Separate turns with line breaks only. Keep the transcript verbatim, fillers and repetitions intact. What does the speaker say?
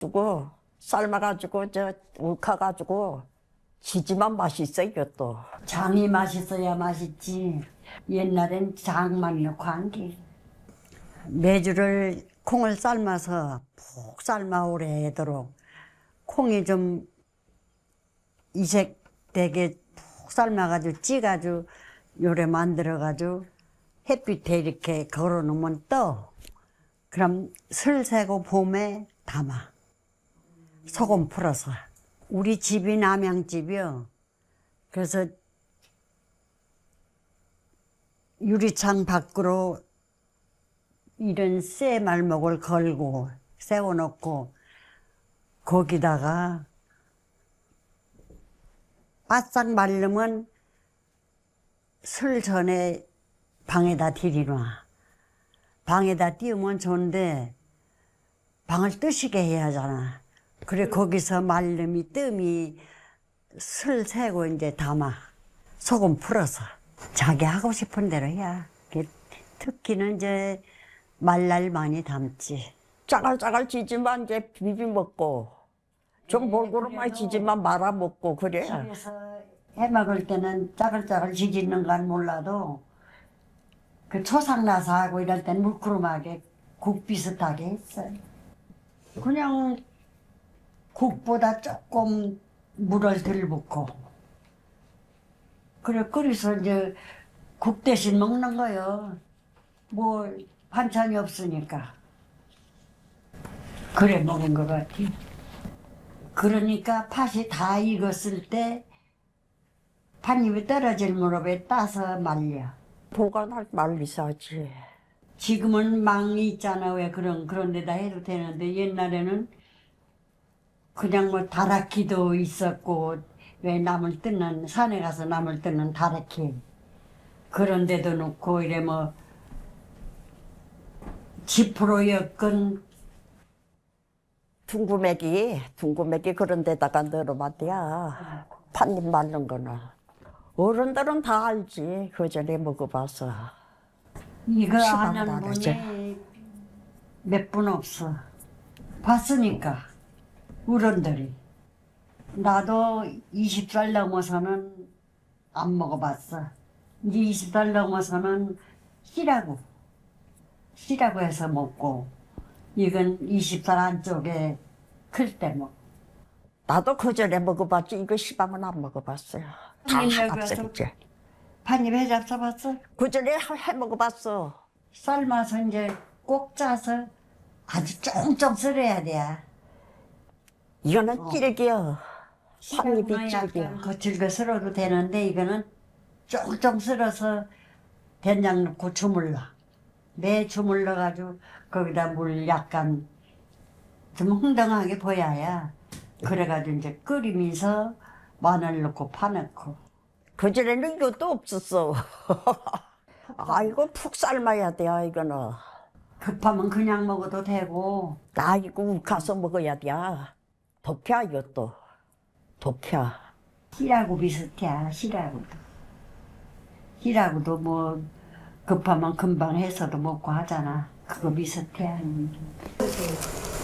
두고 삶아가지고 저 울카가지고 지지만 맛있어 이것도.
장이 맛있어야 맛있지. 옛날엔 장만 넣고 한 게. 메주를 콩을 삶아서 푹 삶아 오래도록 콩이 좀 이색되게 푹 삶아가지고 찌가지고 요래 만들어가지고 햇빛에 이렇게 걸어놓으면 떠. 그럼 슬 새고 봄에 담아. 소금 풀어서. 우리 집이 남양집이요. 그래서 유리창 밖으로 이런 쇠 말목을 걸고 세워놓고 거기다가 바싹 마르면 술 전에 방에다 들이놔. 방에다 띄우면 좋은데 방을 뜨시게 해야 하잖아. 그래 거기서 말름이 뜸이 슬 새고 이제 담아. 소금 풀어서 자기 하고 싶은 대로 해야. 특히는 이제 말날 많이 담지.
짜갈짜갈 지지만 이제 비비 먹고 좀 몰고루만 지지만 말아 먹고 그래.
집에서 해 먹을 때는 짜글짜글 지지는 건 몰라도 그 초상 나서 하고 이럴 땐 물구름하게 국 비슷하게 했어요. 그냥 국보다 조금 물을 덜 붓고 그래 끓여서 이제 국 대신 먹는 거요. 뭐 반찬이 없으니까 그래 먹은 것 같아. 그러니까 팥이 다 익었을 때 팥잎이 떨어질 무렵에 따서 말려.
보관할 말리사지.
지금은 망이 있잖아. 왜 그런 그런 데다 해도 되는데 옛날에는 그냥 뭐 다라키도 있었고 왜 나물 뜯는 산에 가서 나물 뜯는 다라키 그런 데도 놓고 이래 뭐 지프로 엮은
둥구매기, 둥구매기 그런 데다가 넣어봐야 팥잎 말른 거는. 어른들은 다 알지. 그 전에 먹어봐서.
이거
시방
아는
다르죠.
분이 몇 분 없어. 봤으니까 어른들이. 나도 이십 살 넘어서는 안 먹어봤어. 이제 이십 살 넘어서는 씨라고 씨라고 해서 먹고 이건 이십 살 안쪽에 클 때 먹.
나도 그 전에 먹어봤지. 이거 시방은 안 먹어봤어요. 다 합성이지.
팥잎 해 잡숴봤어?
그 전에 해 먹어봤어.
삶아서 이제 꼭 짜서 아주 쫑쫑 썰어야 돼.
이거는
어.
찌르기야. 팥잎이
약간
찌르기야.
거칠게 썰어도 되는데 이거는 쫑쫑 썰어서 된장 넣고 주물러. 매 주물러가지고 거기다 물 약간 좀 흥덩하게 보여야. 그래가지고 이제 끓이면서 마늘 넣고 파 넣고.
그 전에는 이것도 없었어. 아이고 푹 삶아야 돼 이거는.
급하면 그냥 먹어도 되고.
나 이거 우카서 먹어야 돼. 독해 이것도. 독해.
씨라고 비슷해. 씨라고도. 씨라고도 뭐 급하면 금방 해서도 먹고 하잖아. 그거 비슷해.